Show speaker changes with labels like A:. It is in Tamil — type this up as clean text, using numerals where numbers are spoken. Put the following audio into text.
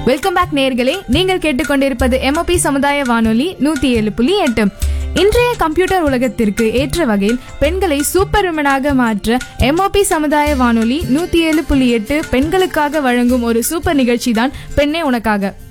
A: வெல்கம் பேக் நேயர்களே, நீங்கள் கேட்டுக்கொண்டிருப்பது MOP சமுதாய வானொலி 107.8. இன்றைய கம்ப்யூட்டர் உலகத்திற்கு ஏற்ற வகையில் பெண்களை சூப்பர் விமனாக மாற்ற MOP சமுதாய வானொலி 107.8 பெண்களுக்காக வழங்கும் ஒரு சூப்பர் நிகழ்ச்சி தான் பெண்ணே உனக்காக.